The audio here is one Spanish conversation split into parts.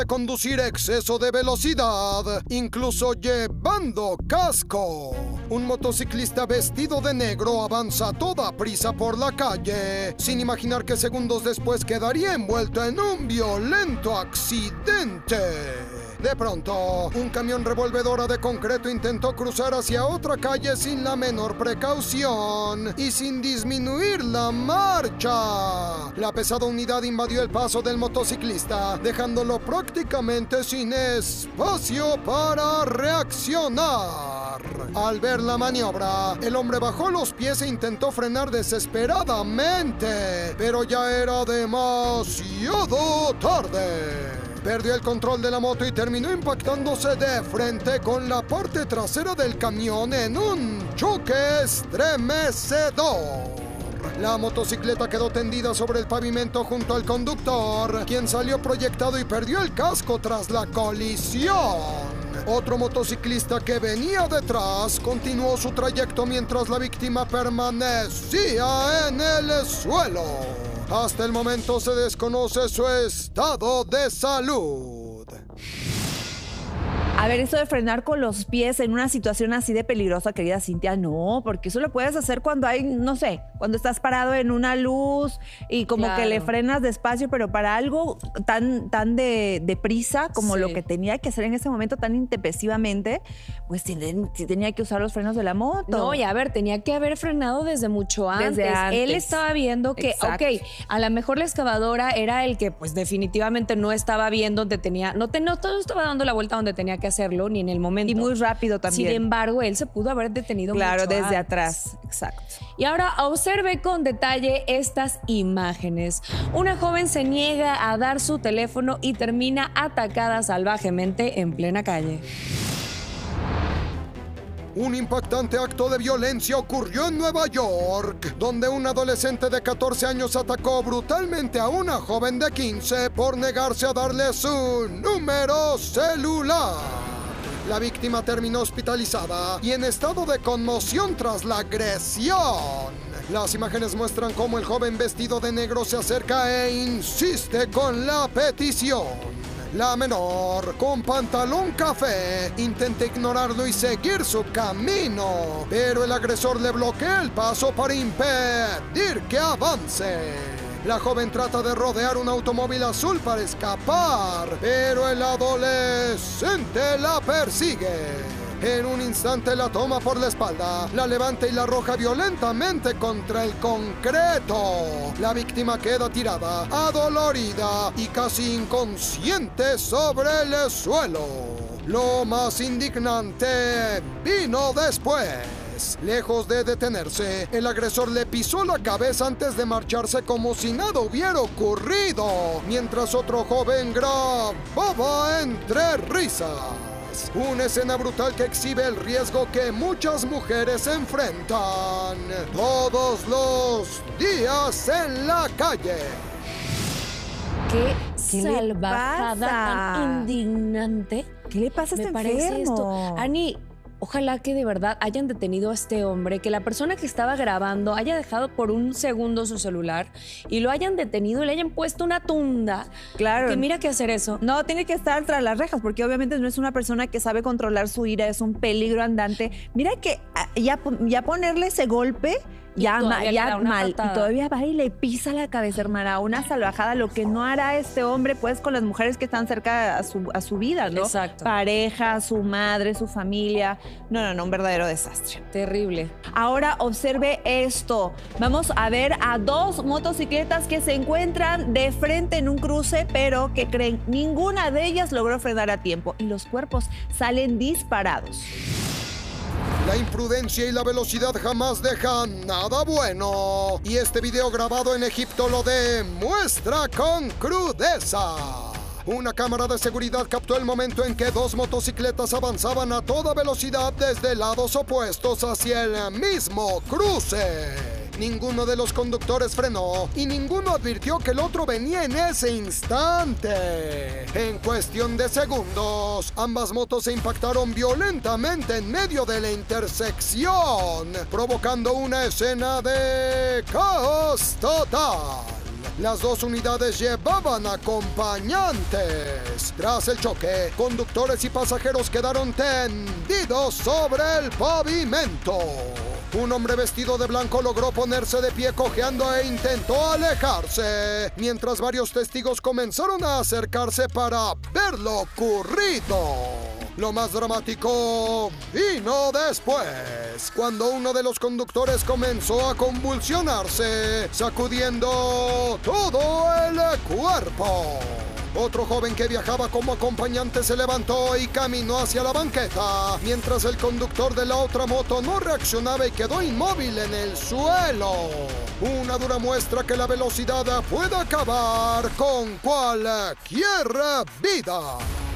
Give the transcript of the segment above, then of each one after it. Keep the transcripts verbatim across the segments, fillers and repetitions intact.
conducir a exceso de velocidad, incluso llevando casco. Un motociclista vestido de negro avanza a toda prisa por la calle, sin imaginar que segundos después quedaría envuelto en un violento accidente. De pronto, un camión revolvedora de concreto intentó cruzar hacia otra calle sin la menor precaución y sin disminuir la marcha. La pesada unidad invadió el paso del motociclista, dejándolo prácticamente sin espacio para reaccionar. Al ver la maniobra, el hombre bajó los pies e intentó frenar desesperadamente, pero ya era demasiado tarde. Perdió el control de la moto y terminó impactándose de frente con la parte trasera del camión en un choque estremecedor. La motocicleta quedó tendida sobre el pavimento junto al conductor, quien salió proyectado y perdió el casco tras la colisión. Otro motociclista que venía detrás continuó su trayecto mientras la víctima permanecía en el suelo. Hasta el momento se desconoce su estado de salud. A ver, eso de frenar con los pies en una situación así de peligrosa, querida Cintia, no, porque eso lo puedes hacer cuando hay, no sé, cuando estás parado en una luz y como claro. que le frenas despacio, pero para algo tan, tan de, de prisa como sí. lo que tenía que hacer en ese momento tan intempestivamente, pues tenía que usar los frenos de la moto. No, y a ver, tenía que haber frenado desde mucho antes. Desde antes. Él estaba viendo que, Exacto. ok, a lo mejor la excavadora era el que pues definitivamente no estaba viendo donde tenía, no, te, no todo estaba dando la vuelta donde tenía que hacerlo, ni en el momento. Y muy rápido también. Sin embargo, él se pudo haber detenido claro, mucho desde antes. atrás. Exacto. Y ahora observe con detalle estas imágenes. Una joven se niega a dar su teléfono y termina atacada salvajemente en plena calle. Un impactante acto de violencia ocurrió en Nueva York, donde un adolescente de catorce años atacó brutalmente a una joven de quince por negarse a darle su número celular. La víctima terminó hospitalizada y en estado de conmoción tras la agresión. Las imágenes muestran cómo el joven vestido de negro se acerca e insiste con la petición. La menor, con pantalón café, intenta ignorarlo y seguir su camino, pero el agresor le bloquea el paso para impedir que avance. La joven trata de rodear un automóvil azul para escapar, pero el adolescente la persigue. En un instante la toma por la espalda, la levanta y la arroja violentamente contra el concreto. La víctima queda tirada, adolorida y casi inconsciente sobre el suelo. Lo más indignante vino después. Lejos de detenerse, el agresor le pisó la cabeza antes de marcharse como si nada hubiera ocurrido, mientras otro joven grababa entre risas. Una escena brutal que exhibe el riesgo que muchas mujeres enfrentan todos los días en la calle. ¡Qué, ¿Qué salvajada tan indignante! ¿Qué le pasa a este Me parece enfermo? esto. Ani, ojalá que de verdad hayan detenido a este hombre, que la persona que estaba grabando haya dejado por un segundo su celular y lo hayan detenido y le hayan puesto una tunda. Claro. Que mira que hacer eso. No, tiene que estar tras las rejas, porque obviamente no es una persona que sabe controlar su ira, es un peligro andante. Mira que ya, ya ponerle ese golpe... Ya, ma, ya mal, patada. Y todavía va y le pisa la cabeza, hermana, una salvajada, lo que no hará este hombre, pues, con las mujeres que están cerca a su, a su vida, ¿no? Exacto. Pareja, su madre, su familia. No, no, no, un verdadero desastre. Terrible. Ahora observe esto. Vamos a ver a dos motocicletas que se encuentran de frente en un cruce, pero que creen, ninguna de ellas logró frenar a tiempo y los cuerpos salen disparados. La imprudencia y la velocidad jamás dejan nada bueno. Y este video grabado en Egipto lo demuestra con crudeza. Una cámara de seguridad captó el momento en que dos motocicletas avanzaban a toda velocidad desde lados opuestos hacia el mismo cruce. Ninguno de los conductores frenó y ninguno advirtió que el otro venía en ese instante. En cuestión de segundos, ambas motos se impactaron violentamente en medio de la intersección, provocando una escena de caos total. Las dos unidades llevaban acompañantes. Tras el choque, conductores y pasajeros quedaron tendidos sobre el pavimento. Un hombre vestido de blanco logró ponerse de pie cojeando e intentó alejarse, mientras varios testigos comenzaron a acercarse para ver lo ocurrido. Lo más dramático vino después, cuando uno de los conductores comenzó a convulsionarse, sacudiendo todo el cuerpo. Otro joven que viajaba como acompañante se levantó y caminó hacia la banqueta, mientras el conductor de la otra moto no reaccionaba y quedó inmóvil en el suelo. Una dura muestra que la velocidad puede acabar con cualquier vida.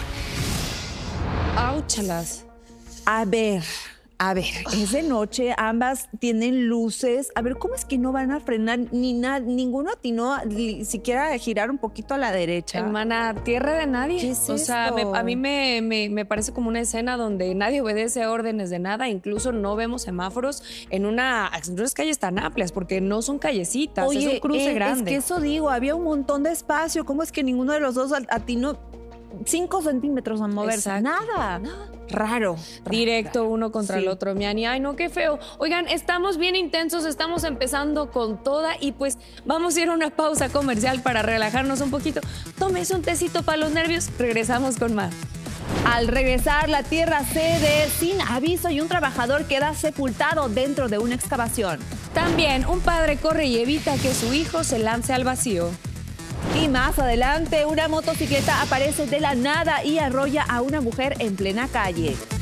¡Áuchalas! A ver, a ver, es de noche, ambas tienen luces. A ver, ¿cómo es que no van a frenar? Ni nada, ninguno atinó ni siquiera a girar un poquito a la derecha. Hermana, tierra de nadie. ¿Qué es o sea, esto? me- a mí me, me- me parece como una escena donde nadie obedece órdenes de nada, incluso no vemos semáforos en, una, en unas calles tan amplias, porque no son callecitas, es un cruce eh, grande. Es que eso digo, había un montón de espacio. ¿Cómo es que ninguno de los dos at- atinó cinco centímetros a moverse? Exacto. Nada. Raro. Directo uno contra Sí. el otro, Miani. Ay, no, qué feo. Oigan, estamos bien intensos, estamos empezando con toda y pues vamos a ir a una pausa comercial para relajarnos un poquito. Tómese un tecito para los nervios, regresamos con más. Al regresar, la tierra cede sin aviso y un trabajador queda sepultado dentro de una excavación. También un padre corre y evita que su hijo se lance al vacío. Y más adelante, una motocicleta aparece de la nada y arrolla a una mujer en plena calle.